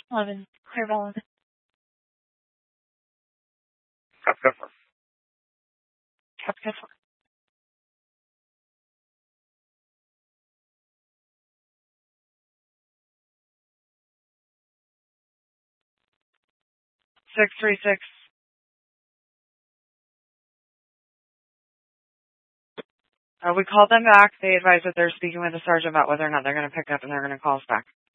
11, clear valid. Copy 4. Copy 4. Six, 3, 6. We called them back. They advised that they're speaking with the sergeant about whether or not they're going to pick up, and they're going to call us back.